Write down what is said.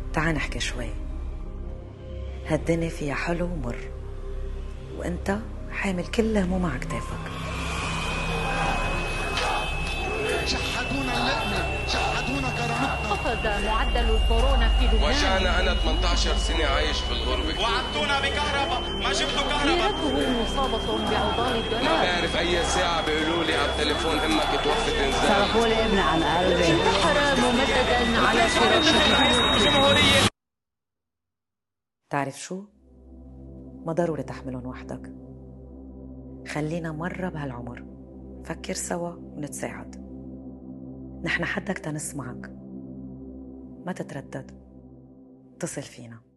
تعال نحكي شوي. هالدنيا فيها حلو ومر، وانت حامل كل هموم على كتافك. شحدونا اللقمة، شحدونا كرامتنا. خفض معدل الكورونا في لبنان. وجعنا أنا 18 سنة عايش في الغربة. وعدتونا بكهرباء، ما جبتوا كهرباء. ليرته مصابة بعضال الدولار. ما بعرف أي ساعة بيقولوا لي على التليفون إمك توفت إنزال. صرفوا لي ابني عن قلبي. انتحر ممددا على فراشه. تعرف شو؟ ما ضروري تحملهم وحدك. خلينا مرة بهالعمر فكر سوا ونتساعد. نحن حدك تنسمعك، ما تتردد، اتصل فينا.